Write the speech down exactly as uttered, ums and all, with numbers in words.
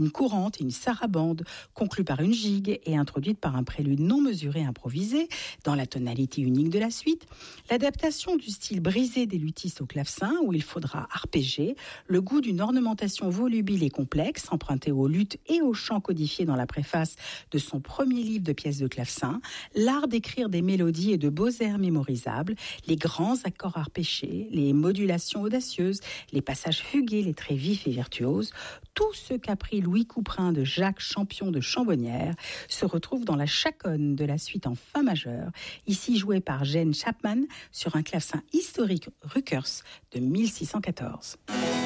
une courante et une sarabande, conclue par une gigue et introduite par un prélude non mesuré improvisé dans la tonalité unique de la suite. L'adaptation du style brisé des luthistes au clavecin, où il faudra arpéger, le goût d'une ornementation volubile et complexe, empruntée aux luttes et aux chants codifiés dans la préface de son premier livre de pièces de clavecin, l'art d'écrire des mélodies et de beaux airs mémorisables, les grands accords arpéchés, les modulations audacieuses, les passages fugués, les traits vifs et virtuoses, tout ce qu'apprit Louis Couperin de Jacques Champion de Chambonnières se retrouve dans la chaconne de la suite en fa majeur, ici jouée par Jane Chapman sur un clavecin historique Ruckers de mille six cent quatorze.